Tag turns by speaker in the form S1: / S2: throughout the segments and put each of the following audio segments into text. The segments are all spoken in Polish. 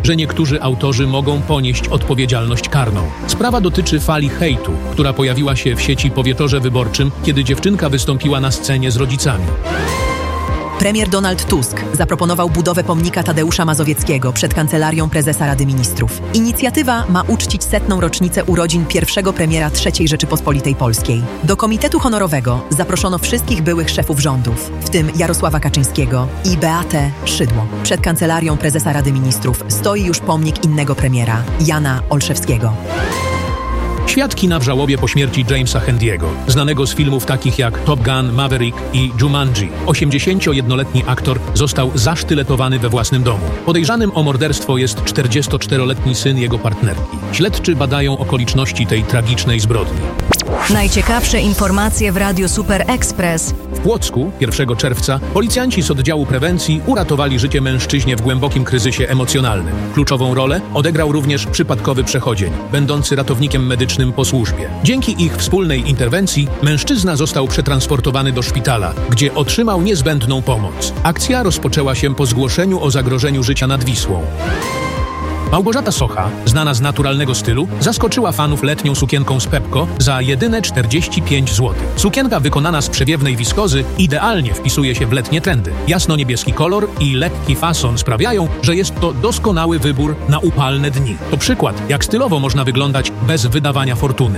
S1: że niektórzy autorzy mogą ponieść odpowiedzialność karną. Sprawa dotyczy fali hejtu, która pojawiła się w sieci po wieczorze wyborczym, kiedy dziewczynka wystąpiła na scenie z rodzicami.
S2: Premier Donald Tusk zaproponował budowę pomnika Tadeusza Mazowieckiego przed Kancelarią Prezesa Rady Ministrów. Inicjatywa ma uczcić 100. rocznicę urodzin pierwszego premiera III Rzeczypospolitej Polskiej. Do Komitetu Honorowego zaproszono wszystkich byłych szefów rządów, w tym Jarosława Kaczyńskiego i Beatę Szydło. Przed Kancelarią Prezesa Rady Ministrów stoi już pomnik innego premiera, Jana Olszewskiego.
S1: Świat kina w żałobie po śmierci Jamesa Handiego, znanego z filmów takich jak Top Gun, Maverick i Jumanji. 81-letni aktor został zasztyletowany we własnym domu. Podejrzanym o morderstwo jest 44-letni syn jego partnerki. Śledczy badają okoliczności tej tragicznej zbrodni.
S3: Najciekawsze informacje w Radiu Super Express.
S1: W Płocku 1 czerwca policjanci z oddziału prewencji uratowali życie mężczyźnie w głębokim kryzysie emocjonalnym. Kluczową rolę odegrał również przypadkowy przechodzień, będący ratownikiem medycznym po służbie. Dzięki ich wspólnej interwencji mężczyzna został przetransportowany do szpitala, gdzie otrzymał niezbędną pomoc. Akcja rozpoczęła się po zgłoszeniu o zagrożeniu życia nad Wisłą. Małgorzata Socha, znana z naturalnego stylu, zaskoczyła fanów letnią sukienką z Pepco za jedyne 45 zł. Sukienka wykonana z przewiewnej wiskozy idealnie wpisuje się w letnie trendy. Jasno-niebieski kolor i lekki fason sprawiają, że jest to doskonały wybór na upalne dni. To przykład, jak stylowo można wyglądać bez wydawania fortuny.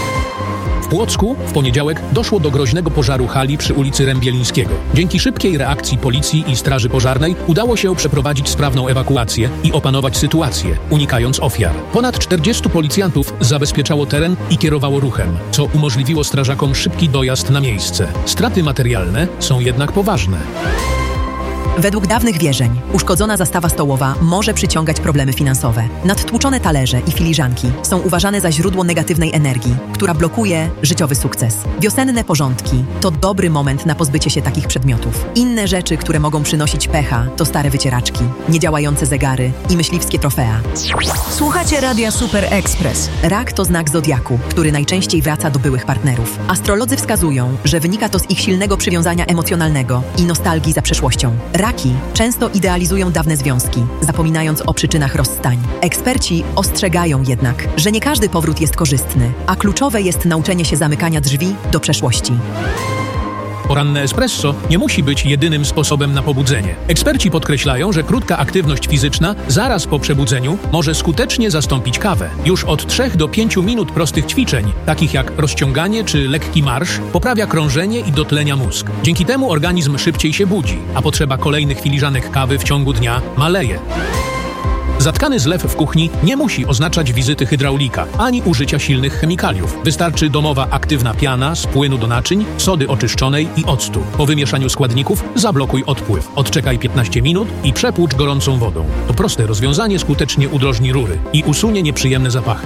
S1: W Płocku w poniedziałek doszło do groźnego pożaru hali przy ulicy Rębielińskiego. Dzięki szybkiej reakcji policji i straży pożarnej udało się przeprowadzić sprawną ewakuację i opanować sytuację, unikając ofiar. Ponad 40 policjantów zabezpieczało teren i kierowało ruchem, co umożliwiło strażakom szybki dojazd na miejsce. Straty materialne są jednak poważne.
S2: Według dawnych wierzeń uszkodzona zastawa stołowa może przyciągać problemy finansowe. Nadtłuczone talerze i filiżanki są uważane za źródło negatywnej energii, która blokuje życiowy sukces. Wiosenne porządki to dobry moment na pozbycie się takich przedmiotów. Inne rzeczy, które mogą przynosić pecha, to stare wycieraczki, niedziałające zegary i myśliwskie trofea.
S3: Słuchacie Radia Super Express.
S2: Rak to znak zodiaku, który najczęściej wraca do byłych partnerów. Astrolodzy wskazują, że wynika to z ich silnego przywiązania emocjonalnego i nostalgii za przeszłością. Raki często idealizują dawne związki, zapominając o przyczynach rozstań. Eksperci ostrzegają jednak, że nie każdy powrót jest korzystny, a kluczowe jest nauczenie się zamykania drzwi do przeszłości.
S1: Poranne espresso nie musi być jedynym sposobem na pobudzenie. Eksperci podkreślają, że krótka aktywność fizyczna zaraz po przebudzeniu może skutecznie zastąpić kawę. Już od 3 do 5 minut prostych ćwiczeń, takich jak rozciąganie czy lekki marsz, poprawia krążenie i dotlenia mózg. Dzięki temu organizm szybciej się budzi, a potrzeba kolejnych filiżanek kawy w ciągu dnia maleje. Zatkany zlew w kuchni nie musi oznaczać wizyty hydraulika, ani użycia silnych chemikaliów. Wystarczy domowa aktywna piana z płynu do naczyń, sody oczyszczonej i octu. Po wymieszaniu składników zablokuj odpływ. Odczekaj 15 minut i przepłucz gorącą wodą. To proste rozwiązanie skutecznie udrożni rury i usunie nieprzyjemne zapachy.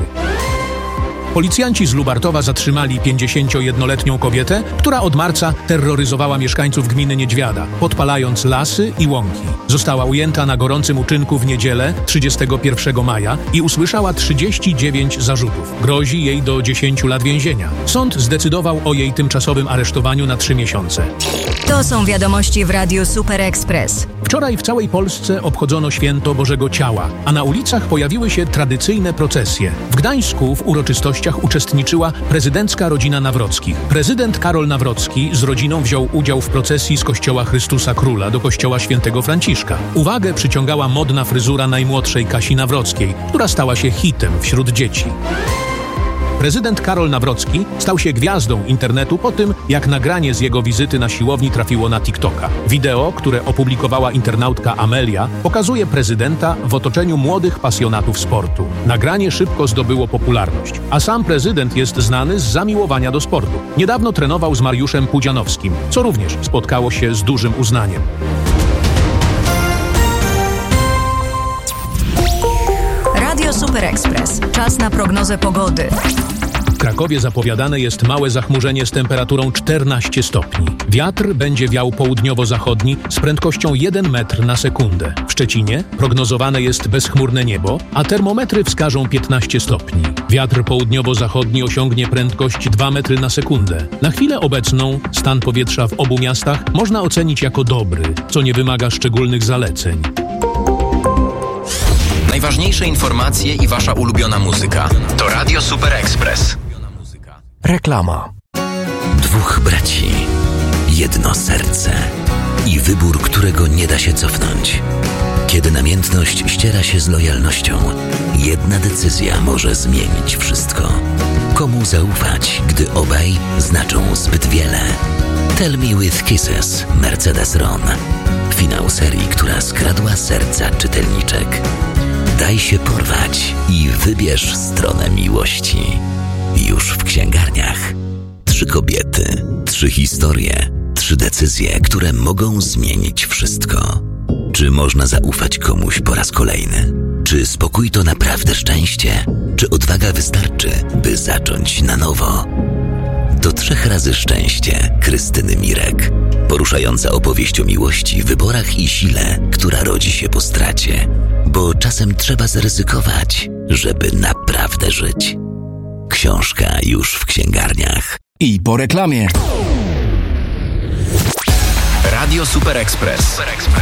S1: Policjanci z Lubartowa zatrzymali 51-letnią kobietę, która od marca terroryzowała mieszkańców gminy Niedźwiada, podpalając lasy i łąki. Została ujęta na gorącym uczynku w niedzielę 31 maja i usłyszała 39 zarzutów. Grozi jej do 10 lat więzienia. Sąd zdecydował o jej tymczasowym aresztowaniu na 3 miesiące.
S3: To są wiadomości w Radiu Super Express.
S1: Wczoraj w całej Polsce obchodzono święto Bożego Ciała, a na ulicach pojawiły się tradycyjne procesje. W Gdańsku w uroczystościach uczestniczyła prezydencka rodzina Nawrockich. Prezydent Karol Nawrocki z rodziną wziął udział w procesji z kościoła Chrystusa Króla do kościoła świętego Franciszka. Uwagę przyciągała modna fryzura najmłodszej Kasi Nawrockiej, która stała się hitem wśród dzieci. Prezydent Karol Nawrocki stał się gwiazdą internetu po tym, jak nagranie z jego wizyty na siłowni trafiło na TikToka. Wideo, które opublikowała internautka Amelia, pokazuje prezydenta w otoczeniu młodych pasjonatów sportu. Nagranie szybko zdobyło popularność, a sam prezydent jest znany z zamiłowania do sportu. Niedawno trenował z Mariuszem Pudzianowskim, co również spotkało się z dużym uznaniem.
S3: Radio Super Express. Czas na prognozę pogody.
S1: W Krakowie zapowiadane jest małe zachmurzenie z temperaturą 14 stopni. Wiatr będzie wiał południowo-zachodni z prędkością 1 metr na sekundę. W Szczecinie prognozowane jest bezchmurne niebo, a termometry wskażą 15 stopni. Wiatr południowo-zachodni osiągnie prędkość 2 metry na sekundę. Na chwilę obecną stan powietrza w obu miastach można ocenić jako dobry, co nie wymaga szczególnych zaleceń.
S4: Najważniejsze informacje i wasza ulubiona muzyka. To Radio Super Express.
S5: Reklama.
S6: Dwóch braci, jedno serce i wybór, którego nie da się cofnąć. Kiedy namiętność ściera się z lojalnością, jedna decyzja może zmienić wszystko. Komu zaufać, gdy obaj znaczą zbyt wiele? Tell Me With Kisses, Mercedes Ron. Finał serii, która skradła serca czytelniczek. Daj się porwać i wybierz stronę miłości. Już w księgarniach. 3 kobiety, 3 historie, 3 decyzje, które mogą zmienić wszystko. Czy można zaufać komuś po raz kolejny? Czy spokój to naprawdę szczęście? Czy odwaga wystarczy, by zacząć na nowo? To 3 razy szczęście Krystyny Mirek. Poruszająca opowieść o miłości, wyborach i sile, która rodzi się po stracie. Bo czasem trzeba zaryzykować, żeby naprawdę żyć. Książka już w księgarniach.
S5: I po reklamie.
S4: Radio Super Express.